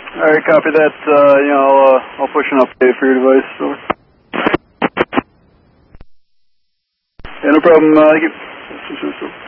All right, copy that. I'll push an update for your device. So. Yeah, no problem.